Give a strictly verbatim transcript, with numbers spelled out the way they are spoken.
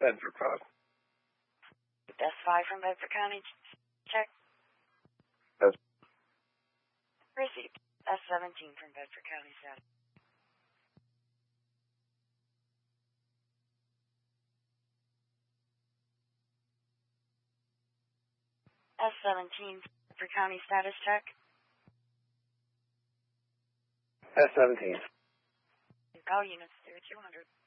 Bedford Road. S five from Bedford County. Check. Yes. Received. S seventeen from Bedford County. Status. S seventeen, Bedford County status check. S seventeen. All units, zero two hundred.